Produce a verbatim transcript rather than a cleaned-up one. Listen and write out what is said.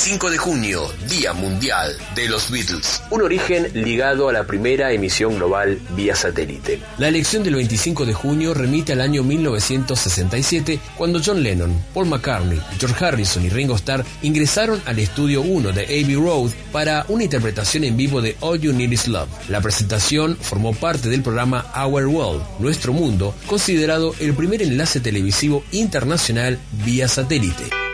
veinticinco de junio, Día Mundial de los Beatles. Un origen ligado a la primera emisión global vía satélite. La elección del veinticinco de junio remite al año mil novecientos sesenta y siete, cuando John Lennon, Paul McCartney, George Harrison y Ringo Starr ingresaron al estudio uno de Abbey Road para una interpretación en vivo de All You Need Is Love. La presentación formó parte del programa Our World, Nuestro Mundo, considerado el primer enlace televisivo internacional vía satélite.